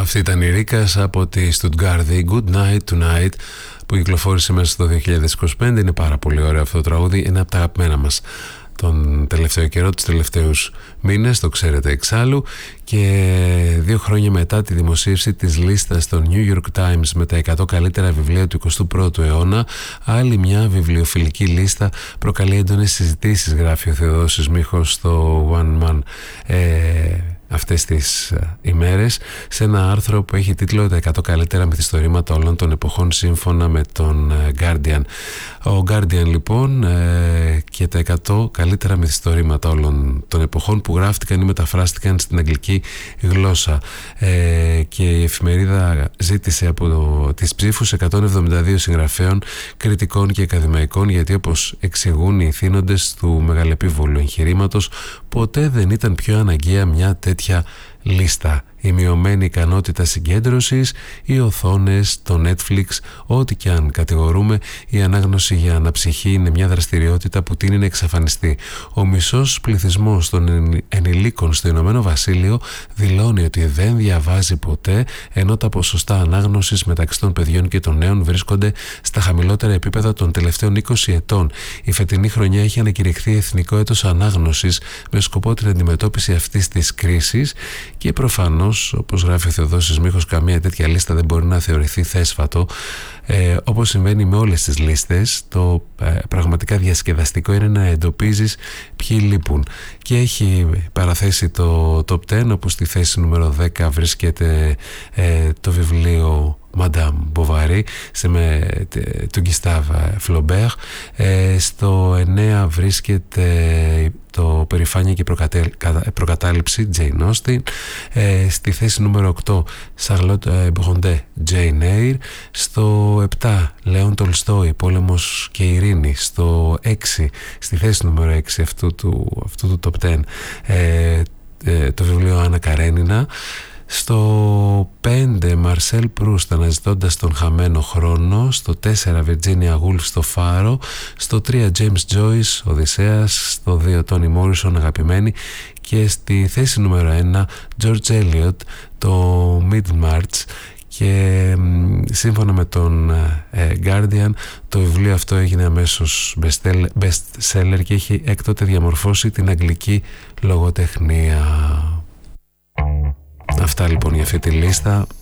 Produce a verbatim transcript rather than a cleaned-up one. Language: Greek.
Αυτή ήταν η Ρίκας από τη Στουτγκάρδη, Good Night Tonight, που κυκλοφόρησε μέσα στο δύο χιλιάδες είκοσι πέντε. Είναι πάρα πολύ ωραίο αυτό το τραγούδι, είναι από τα αγαπημένα μας τον τελευταίο καιρό, τους τελευταίους μήνες, το ξέρετε εξάλλου. Και δύο χρόνια μετά τη δημοσίευση της λίστας των New York Times με τα εκατό καλύτερα βιβλία του εικοστού πρώτου αιώνα, άλλη μια βιβλιοφιλική λίστα προκαλεί έντονες συζητήσεις, γράφει ο Θεοδόσης Μίχος στο One Man ε, αυτές τις ημέρες, σε ένα άρθρο που έχει τίτλο «Τα εκατό καλύτερα μυθιστορήματα όλων των εποχών σύμφωνα με τον Guardian». Ο Guardian λοιπόν ε, και τα εκατό καλύτερα μυθιστορήματα όλων των εποχών που γράφτηκαν ή μεταφράστηκαν στην αγγλική γλώσσα, ε, και η εφημερίδα ζήτησε από το, τις ψήφους εκατόν εβδομήντα δύο συγγραφέων, κριτικών και ακαδημαϊκών, γιατί όπως εξηγούν οι ηθήνοντες του μεγαλεπίβολου εγχειρήματος, ποτέ δεν ήταν πιο αναγκαία μια τέτοια λίστα. Η μειωμένη ικανότητα συγκέντρωσης, οι οθόνες, το Netflix, ό,τι και αν κατηγορούμε, η ανάγνωση για αναψυχή είναι μια δραστηριότητα που τείνει να εξαφανιστεί. Ο μισός πληθυσμός των ενηλίκων στο Ηνωμένο Βασίλειο δηλώνει ότι δεν διαβάζει ποτέ, ενώ τα ποσοστά ανάγνωσης μεταξύ των παιδιών και των νέων βρίσκονται στα χαμηλότερα επίπεδα των τελευταίων είκοσι ετών. Η φετινή χρονιά έχει ανακηρυχθεί Εθνικό Έτος Ανάγνωσης με σκοπό την αντιμετώπιση αυτής της κρίσης, και προφανώς, όπως γράφει ο Θεοδόσης Μίχος, καμία τέτοια λίστα δεν μπορεί να θεωρηθεί θέσφατο. Ε, όπως συμβαίνει με όλες τις λίστες, το ε, πραγματικά διασκεδαστικό είναι να εντοπίζεις ποιοι λείπουν. Και έχει παραθέσει το Top δέκα, όπου στη θέση νούμερο δέκα βρίσκεται ε, το βιβλίο Madame Bovary σε, με, του Gustave Flaubert. Ε, στο εννέα βρίσκεται το Περηφάνεια και Προκατάληψη, Jane Austen. Ε, στη θέση νούμερο οκτώ Charlotte Brontë, Jane Eyre. Στο επτά Λέων Τολστόι, Πόλεμος και Ειρήνη. Στο έξι, στη θέση νούμερο έξι αυτού του, αυτού του Top δέκα, ε, ε, το βιβλίο Άννα Καρένινα. Στο πέντε Μαρσέλ Προύστ, Αναζητώντας τον χαμένο χρόνο. Στο τέσσερα Virginia Woolf, Στο Φάρο. Στο τρία James Joyce, Οδυσσέας. Στο δύο Τόνι Μόρισον, Αγαπημένη. Και στη θέση νούμερο ένα George Eliot, το Mid-March. Και σύμφωνα με τον ε, Guardian, το βιβλίο αυτό έγινε αμέσως best seller και έχει έκτοτε διαμορφώσει την αγγλική λογοτεχνία. Αυτά λοιπόν για αυτή τη λίστα.